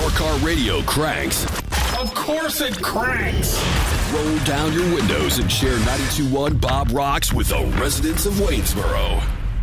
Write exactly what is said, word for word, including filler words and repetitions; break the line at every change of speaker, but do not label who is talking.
Your car radio cranks.
Of course it cranks.
Roll down your windows and share ninety-two point one Bob Rocks with the residents of Waynesboro.